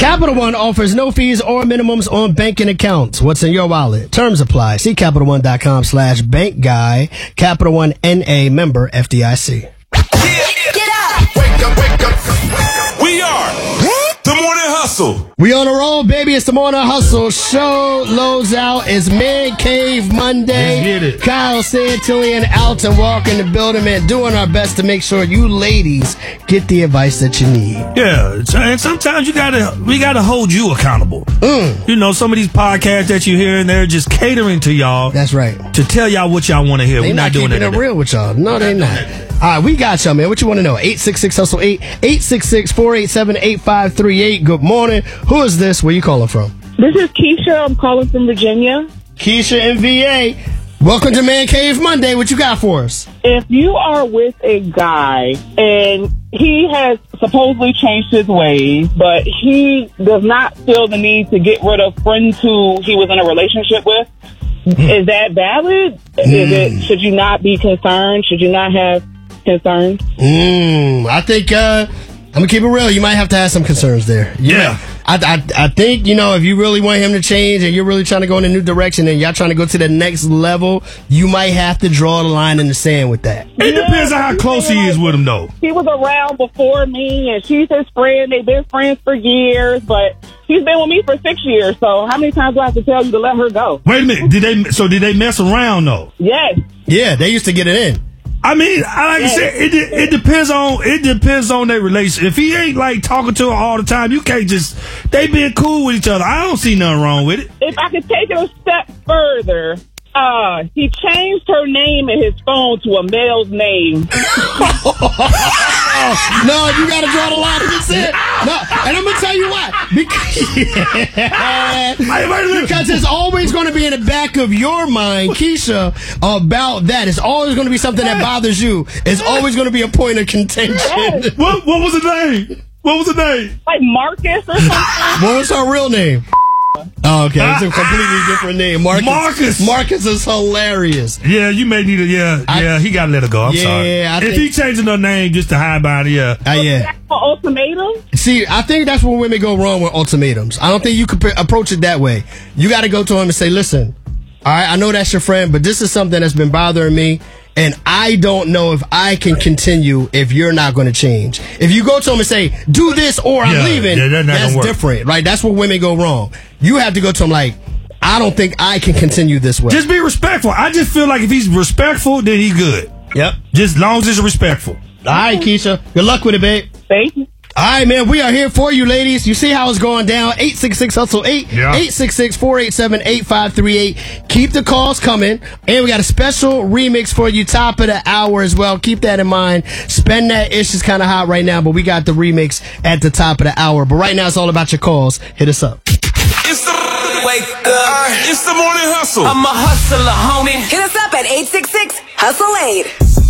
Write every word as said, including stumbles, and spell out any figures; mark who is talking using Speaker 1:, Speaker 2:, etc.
Speaker 1: Capital One offers no fees or minimums on banking accounts. What's in your wallet? Terms apply. See CapitalOne.com slash bank guy. Capital One N A member F D I C.
Speaker 2: Get up! Wake up, wake up. We are the Morning Hustle.
Speaker 1: We on a roll, baby. It's the Morning Hustle. Show loads out. It's Man Cave Monday.
Speaker 3: Let's get it.
Speaker 1: Kyle, Santilli, Alton walk in the building, man, doing our best to make sure you ladies get the advice that you need.
Speaker 3: Yeah, and sometimes you gotta, we gotta hold you accountable.
Speaker 1: Mm.
Speaker 3: You know, some of these podcasts that you hear, and they're just catering to y'all.
Speaker 1: That's right.
Speaker 3: To tell y'all what y'all want to hear.
Speaker 1: They
Speaker 3: We're
Speaker 1: not,
Speaker 3: not doing
Speaker 1: keeping
Speaker 3: that.
Speaker 1: it real with y'all. No, they not. All right, we got y'all, man. What you want to know? eight six six hustle eight, eight six six, four eight seven, eight five three eight. Good morning. Who is this? Where you calling from?
Speaker 4: This is Keisha. I'm calling from Virginia.
Speaker 1: Keisha in V A. Welcome to Man Cave Monday. What you got for us?
Speaker 4: If you are with a guy and he has supposedly changed his ways, but he does not feel the need to get rid of friends who he was in a relationship with, mm. is that valid? Mm. Is it, should you not be concerned? Should you not have concerns?
Speaker 1: Mm, I think, uh, I'm gonna keep it real. You might have to have some concerns there. You
Speaker 3: yeah.
Speaker 1: Know, I, I I think, you know, if you really want him to change and you're really trying to go in a new direction and y'all trying to go to the next level, you might have to draw the line in the sand with that.
Speaker 3: It yeah, depends on how close he is with him, though.
Speaker 4: He was around before me, and she's his friend. They've been friends for years, but he's been with me for six years. So how many times do I have to tell you to let her go?
Speaker 3: Wait a minute. Did they? So did they mess around, though?
Speaker 4: Yes.
Speaker 1: Yeah, they used to get it in.
Speaker 3: I mean, I like
Speaker 4: yes.
Speaker 3: I said, it it depends on it depends on their relationship. If he ain't like talking to her all the time, you can't just they been cool with each other. I don't see nothing wrong with it.
Speaker 4: If I could take it a step further, uh, he changed her name in his phone to a male's name.
Speaker 1: No, you gotta draw the line in the sand. No, and I'm gonna tell you why. Because, because it's always going to be in the back of your mind, Keisha, about that. It's always going to be something that bothers you. It's always going to be a point of contention.
Speaker 4: Yes.
Speaker 3: What, what was the name? What was the name?
Speaker 4: Like Marcus or something.
Speaker 1: What was her real name? Oh, okay. It's a completely different name. Marcus.
Speaker 3: Marcus.
Speaker 1: Marcus is hilarious.
Speaker 3: Yeah, you may need to, yeah, I, yeah, he got to let her go. I'm
Speaker 1: yeah,
Speaker 3: sorry.
Speaker 1: I
Speaker 3: if
Speaker 1: think,
Speaker 3: he changing her name just to hide behind it, yeah.
Speaker 1: Uh, yeah.
Speaker 4: Ultimatum?
Speaker 1: See, I think that's where women go wrong with ultimatums. I don't think you could p- approach it that way. You got to go to him and say, listen, all right, I know that's your friend, but this is something that's been bothering me. And I don't know if I can continue if you're not going to change. If you go to him and say, do this or I'm
Speaker 3: yeah,
Speaker 1: leaving,
Speaker 3: yeah, that,
Speaker 1: that's different, right? That's where women go wrong. You have to go to him like, I don't think I can continue this way.
Speaker 3: Just be respectful. I just feel like if he's respectful, then he's good.
Speaker 1: Yep.
Speaker 3: Just as long as it's respectful.
Speaker 1: All right, Keisha. Good luck with it, babe.
Speaker 4: Thank you.
Speaker 1: All right, man, we are here for you, ladies. You see how it's going down. eight six six hustle eight,
Speaker 3: yeah.
Speaker 1: eight six six, four eight seven, eight five three eight. Keep the calls coming. And we got a special remix for you, top of the hour as well. Keep that in mind. Spend That Ish is kind of hot right now, but we got the remix at the top of the hour. But right now, it's all about your calls. Hit us up.
Speaker 2: It's the wake up. It's the Morning Hustle.
Speaker 5: I'm a hustler, homie.
Speaker 6: Hit us up at eight six six hustle eight.